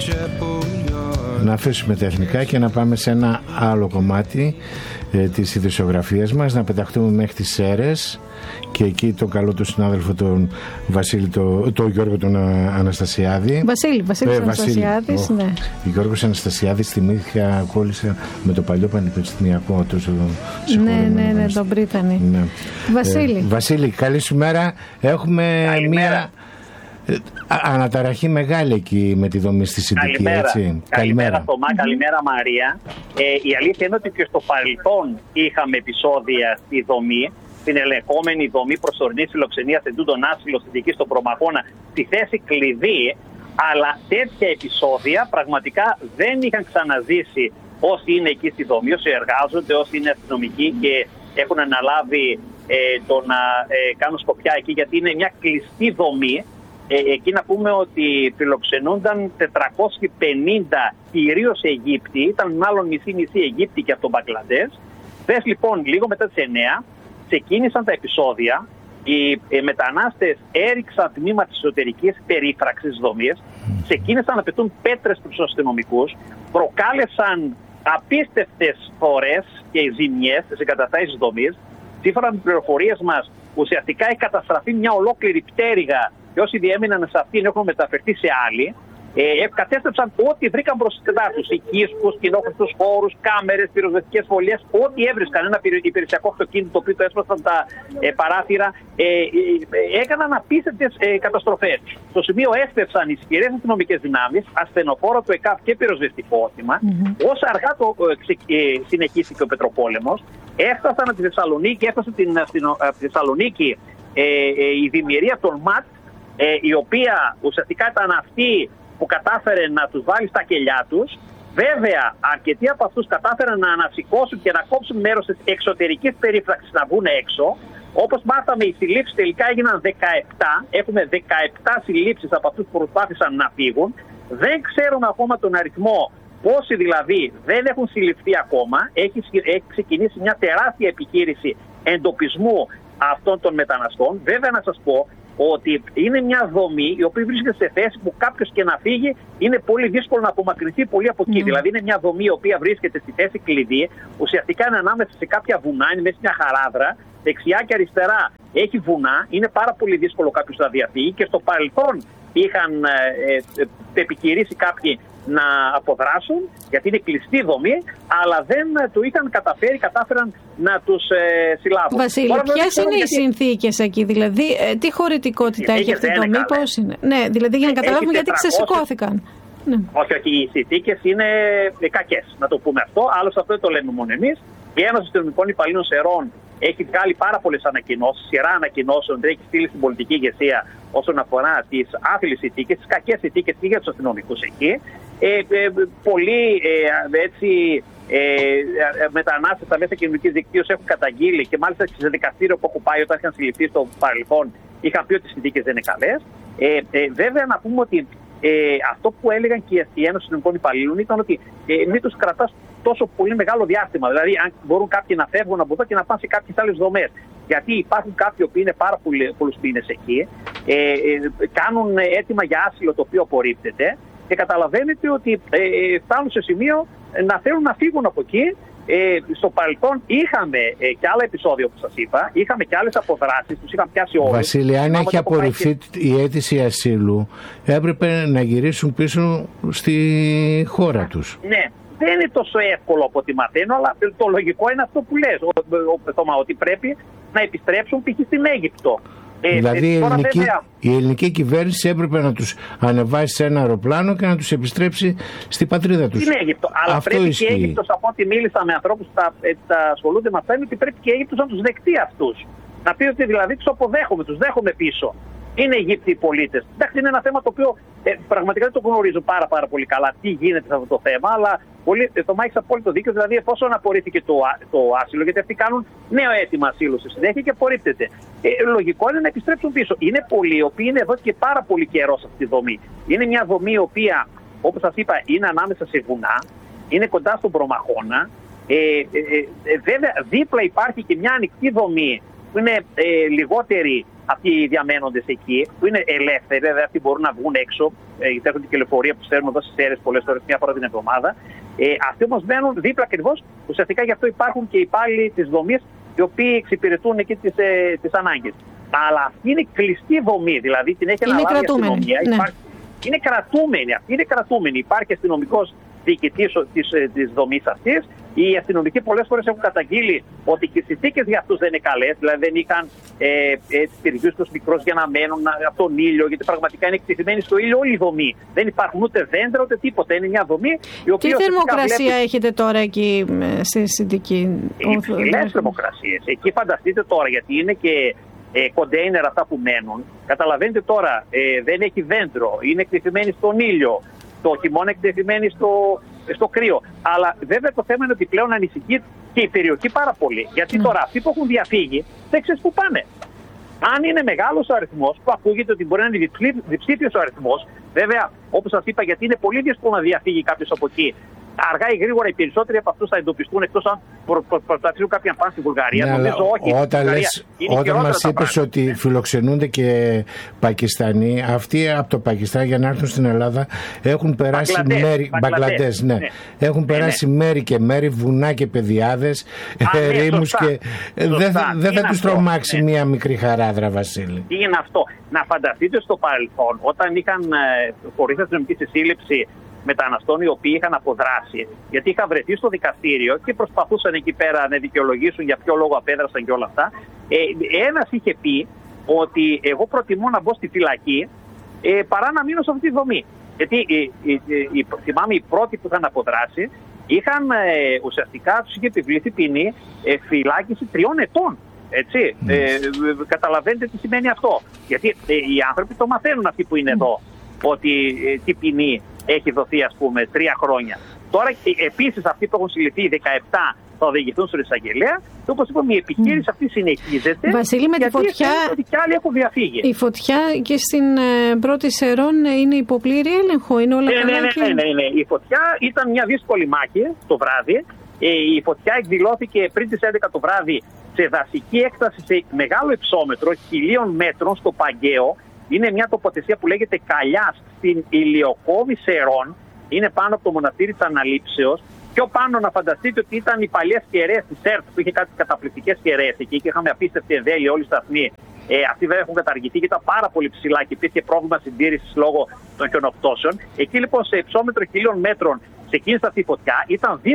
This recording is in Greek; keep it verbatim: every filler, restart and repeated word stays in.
Να αφήσουμε τα εθνικά και να πάμε σε ένα άλλο κομμάτι ε, της ειδησιογραφίας μας, να πεταχτούμε μέχρι τις Σέρρες και εκεί τον καλό του συνάδελφο τον Βασίλη, το, το Γιώργο τον Αναστασιάδη. Βασίλη, Βασίλης ε, Αναστασιάδης, ναι. Γιώργος Αναστασιάδης, θυμήθηκα, κόλλησα με το παλιό πανεπιστημιακό τόσο. Ναι, ναι, ναι, τον Πρίτανη. Ναι. Βασίλη. Ε, Βασίλη, καλή σου μέρα. Έχουμε Καλημέρα. μία αναταραχή μεγάλη εκεί με τη δομή στη Συντική, καλημέρα. έτσι. Καλημέρα, Καλημέρα Θωμά, καλημέρα Μαρία. Ε, η αλήθεια είναι ότι και στο παρελθόν είχαμε επεισόδια στη δομή, στην ελεγχόμενη δομή προσωρινής φιλοξενίας εντούτον άσυλο Συντική στον Προμαχώνα, στη θέση κλειδί, αλλά τέτοια επεισόδια πραγματικά δεν είχαν ξαναζήσει όσοι είναι εκεί στη δομή, όσοι εργάζονται, όσοι είναι αστυνομικοί και έχουν αναλάβει ε, το να ε, κάνουν σκοπιά εκεί, γιατί είναι μια κλειστή δομή. Ε, εκεί να πούμε ότι φιλοξενούνταν τετρακόσιοι πενήντα κυρίως Αιγύπτιοι, ήταν μάλλον μισή-μισή Αιγύπτιοι και από τον Μπαγκλαντές. Θες λοιπόν, λίγο μετά τις εννιά, ξεκίνησαν τα επεισόδια, οι ε, μετανάστες έριξαν τμήμα της εσωτερικής περίφραξης δομής, ξεκίνησαν να πετούν πέτρες στους αστυνομικούς, προκάλεσαν απίστευτες φορές και ζημιές στις εγκαταστάσεις της δομής. Σύμφωνα με τις πληροφορίες μας, ουσιαστικά έχει καταστραφεί μια ολόκληρη πτέρυγα και όσοι διέμειναν σε αυτήν έχουν μεταφερθεί σε άλλη. Ε, κατέστρεψαν ό,τι βρήκαν μπροστά τους. Οικίσκους, κοινόχρηστους χώρους, κάμερες, πυροσβεστικές φωλιές, ό,τι έβρισκαν. Ένα υπηρεσιακό αυτοκίνητο το οποίο το έσπασαν τα ε, παράθυρα. Ε, ε, ε, έκαναν απίστευτες ε, καταστροφές. Στο σημείο έφτευσαν ισχυρές αστυνομικές δυνάμεις, ασθενοφόρο του ΕΚΑΒ και πυροσβεστικό όχημα. Mm-hmm. Όσο αργά το ε, ε, συνεχίστηκε ο Πετροπόλεμος, έφτασαν από τη Θεσσαλονίκη, έφτασε την, από τη Θεσσαλονίκη ε, ε, η δημιουργία των ΜΑΤ, ε, η οποία ουσιαστικά ήταν αυτή που κατάφερε να τους βάλει στα κελιά τους. Βέβαια, αρκετοί από αυτούς κατάφεραν να ανασηκώσουν και να κόψουν μέρος της εξωτερικής περίφραξης να βγουν έξω. Όπως μάθαμε, οι συλλήψεις τελικά έγιναν δεκαεπτά. Έχουμε δεκαεπτά συλλήψεις από αυτούς που προσπάθησαν να φύγουν. Δεν ξέρουμε ακόμα τον αριθμό. Πόσοι δηλαδή δεν έχουν συλληφθεί ακόμα. Έχει, έχει ξεκινήσει μια τεράστια επιχείρηση εντοπισμού αυτών των μεταναστών. Βέβαια, να σας πω ότι είναι μια δομή η οποία βρίσκεται σε θέση που κάποιος και να φύγει είναι πολύ δύσκολο να απομακρυνθεί πολύ από εκεί. Mm. Δηλαδή είναι μια δομή η οποία βρίσκεται στη θέση κλειδί, ουσιαστικά είναι ανάμεσα σε κάποια βουνά, είναι μέσα σε μια χαράδρα, δεξιά και αριστερά έχει βουνά, είναι πάρα πολύ δύσκολο κάποιος να διαφύγει και στο παρελθόν είχαν ε, ε, επιχειρήσει κάποιοι να αποδράσουν, γιατί είναι κλειστή δομή, αλλά δεν το είχαν καταφέρει, κατάφεραν να τους ε, συλλάβουν. Βασίλη, ποιες είναι οι γιατί... συνθήκες εκεί, δηλαδή ε, τι χωρητικότητα έχει αυτή η δομή, πώς είναι. Ναι, δηλαδή για να καταλάβουμε γιατί ξεσηκώθηκαν. Ναι. Όχι, όχι, οι συνθήκες είναι κακές, να το πούμε αυτό, άλλωστε αυτό δεν το λέμε μόνο εμείς. Η Ένωση Αστυνομικών Υπαλλήλων Σερών έχει βγάλει πάρα πολλές ανακοινώσεις, σειρά ανακοινώσεων, έχει στείλει στην πολιτική ηγεσία όσον αφορά τις άθλιες συνθήκες, τις κακές συνθήκες και για τους αστυνομικούς εκεί. Ε, ε, πολλοί ε, έτσι, ε, μετανάστες στα μέσα κοινωνικής δικτύωσης έχουν καταγγείλει και μάλιστα και σε δικαστήριο που έχω πάει όταν είχαν συλληφθεί στο παρελθόν είχαν πει ότι οι συνθήκες δεν είναι καλές. Ε, ε, βέβαια να πούμε ότι ε, αυτό που έλεγαν και η Ένωση Αστυνομικών Υπαλλήλων ήταν ότι ε, μην τους κρατάς τόσο πολύ μεγάλο διάστημα. Δηλαδή, αν μπορούν κάποιοι να φεύγουν από εδώ και να πάνε σε κάποιες άλλες δομές. Γιατί υπάρχουν κάποιοι που είναι πάρα πολλούς μήνες εκεί, ε, ε, κάνουν έτοιμα για άσυλο το οποίο απορρίπτεται και καταλαβαίνετε ότι ε, φτάνουν σε σημείο να θέλουν να φύγουν από εκεί. Ε, στο παρελθόν είχαμε ε, και άλλα επεισόδια, όπως σας είπα, είχαμε και άλλες αποδράσεις, τους είχαν πιάσει όλους. Βασίλη, αν έχει απορριφθεί και... η αίτηση ασύλου, έπρεπε να γυρίσουν πίσω στη χώρα τους. Ναι, δεν είναι τόσο εύκολο από ό,τι μαθαίνω, αλλά το λογικό είναι αυτό που λες, ο, ο, ο, ότι πρέπει να επιστρέψουν π.χ. στην Αίγυπτο. Ε, δηλαδή ε, η, ελληνική, βέβαια... η ελληνική κυβέρνηση έπρεπε να τους ανεβάσει σε ένα αεροπλάνο και να τους επιστρέψει στην πατρίδα τους. Στην Αίγυπτο. Αλλά αυτό πρέπει ισχύει. Και η Αίγυπτος, από ό,τι μίλησα με ανθρώπους που τα, τα ασχολούνται με αυτά, είναι ότι πρέπει και η Αίγυπτος να τους δεχτεί αυτούς. Να πει ότι δηλαδή τους αποδέχομαι, τους δέχομαι πίσω. Είναι Αιγύπτιοι πολίτες. Εντάξει, είναι ένα θέμα το οποίο ε, πραγματικά δεν το γνωρίζω πάρα, πάρα πολύ καλά τι γίνεται σε αυτό το θέμα, αλλά πολύ, ε, το Μάικ απόλυτο δίκιο, δηλαδή εφόσον απορρίφθηκε το, το άσυλο, γιατί αυτοί κάνουν νέο αίτημα ασύλου στη συνέχεια και απορρίπτεται. Ε, λογικό είναι να επιστρέψουν πίσω. Είναι πολλοί οι οποίοι είναι εδώ και πάρα πολύ καιρό σε αυτή τη δομή. Είναι μια δομή η οποία, όπως σας είπα, είναι ανάμεσα σε βουνά, είναι κοντά στον Προμαχώνα. Ε, ε, ε, βέβαια, δίπλα υπάρχει και μια ανοιχτή δομή που είναι ε, λιγότερη αυτοί οι διαμένοντες εκεί, που είναι ελεύθεροι, δηλαδή αυτοί μπορούν να βγουν έξω, ε, γιατί έχουν την κυκλοφορία που στέλνουν εδώ στις Σέρρες πολλές φορές, μια φορά την εβδομάδα. Ε, αυτοί όμως μένουν δίπλα ακριβώς, ουσιαστικά γι' αυτό υπάρχουν και οι υπάλληλοι της δομής, οι οποίοι εξυπηρετούν εκεί τις, ε, τις ανάγκες. Αλλά αυτή είναι κλειστή δομή, δηλαδή την έχει αναλάβει η αστυνομία. Ναι. Υπάρχει, είναι κρατούμενη, αυτή είναι κρατούμενη. Υπάρχει αστυνομικός διοικητής της, της δομής αυτής. Οι αστυνομικοί πολλές φορές έχουν καταγγείλει ότι και οι συνθήκες για αυτούς δεν είναι καλές, δηλαδή δεν είχαν ε, περιβιούς τους μικρούς για να μένουν από τον ήλιο, γιατί πραγματικά είναι εκτεθειμένοι στο ήλιο όλη η δομή. Δεν υπάρχουν ούτε δέντρα ούτε τίποτα. Είναι μια δομή η οποία. Τι θερμοκρασία βλέπει... έχετε τώρα εκεί στη Συνδική? Υψηλές θερμοκρασίες. Εκεί φανταστείτε τώρα, γιατί είναι και ε, κοντέινερ αυτά που μένουν. Καταλαβαίνετε τώρα, ε, δεν έχει δέντρο, είναι εκτεθειμένοι στον ήλιο. Το χειμώνα εκτεθειμένοι στο, στο κρύο. Αλλά βέβαια το θέμα είναι ότι πλέον ανησυχεί και η περιοχή πάρα πολύ. Γιατί τώρα αυτοί που έχουν διαφύγει δεν ξέρεις πού πάνε. Αν είναι μεγάλος ο αριθμός, που ακούγεται ότι μπορεί να είναι διψήφιος ο αριθμός, βέβαια όπως σας είπα, γιατί είναι πολύ δύσκολο να διαφύγει κάποιος από εκεί. Αργά ή γρήγορα οι περισσότεροι από αυτούς θα εντοπιστούν, εκτός αν προ, προ, προσπαθήσουν κάποια πάνε στην Βουλγαρία. Ναι, νομίζω όχι. Όταν, λες, όταν μας είπες ότι φιλοξενούνται και Πακιστανοί, αυτοί από το Πακιστάν για να έρθουν στην Ελλάδα έχουν περάσει Μπαγκλαντές, μέρη. Μπαγκλαντές, ναι. ναι. Έχουν ναι, περάσει ναι. μέρη και μέρη, βουνά και πεδιάδες, ερήμους ναι, και δεν δε θα τους τρομάξει ναι. μία μικρή χαράδρα, Βασίλη. Τι είναι αυτό? Να φανταστείτε στο παρελθόν, όταν είχαν χωρίς αστυνομική σύλληψη μεταναστών οι οποίοι είχαν αποδράσει, γιατί είχαν βρεθεί στο δικαστήριο και προσπαθούσαν εκεί πέρα να δικαιολογήσουν για ποιο λόγο απέδρασαν και όλα αυτά. Ε, ένας είχε πει ότι εγώ προτιμώ να μπω στη φυλακή ε, παρά να μείνω σε αυτή τη δομή. Γιατί ε, ε, ε, ε, θυμάμαι οι πρώτοι που είχαν αποδράσει είχαν ε, ουσιαστικά τους είχε επιβληθεί ποινή ε, φυλάκιση τριών ετών. Έτσι, mm. ε, ε, καταλαβαίνετε τι σημαίνει αυτό. Γιατί ε, οι άνθρωποι το μαθαίνουν αυτοί που είναι mm. εδώ, ότι ε, τι ποινή έχει δοθεί, ας πούμε, τρία χρόνια. Τώρα επίσης αυτοί που έχουν συλληφθεί δεκαεπτά θα οδηγηθούν στον εισαγγελέα. Και όπως είπαμε, η επιχείρηση mm. αυτή συνεχίζεται. Βασίλη, με τη φωτιά. Ότι και άλλοι έχουν διαφύγει. Η φωτιά και στην ε, πρώτη Σερών είναι υποπλήρη έλεγχο, είναι όλα ναι, καλά. Ναι, ναι, και... ναι, ναι, ναι. Η φωτιά ήταν μια δύσκολη μάχη το βράδυ. Ε, η φωτιά εκδηλώθηκε πριν τις έντεκα το βράδυ σε δασική έκταση σε μεγάλο υψόμετρο χιλίων μέτρων στο Παγκαίο. Είναι μια τοποθεσία που λέγεται Καλιάς στην Ηλιοκόβη Σερών. Είναι πάνω από το μοναστήρι της Αναλήψεως. Πιο πάνω να φανταστείτε ότι ήταν οι παλιές κεραίες της ΕΡΤ που είχε κάτι καταπληκτικές κεραίες εκεί και είχαμε απίστευτη ευέλεια όλοι οι σταθμοί. Ε, αυτοί βέβαια έχουν καταργηθεί και ήταν πάρα πολύ ψηλά και υπήρχε πρόβλημα συντήρησης λόγω των χιονοπτώσεων. Εκεί λοιπόν σε υψόμετρο χιλίων μέτρων ξεκίνησε αυτή η φωτιά. Ήταν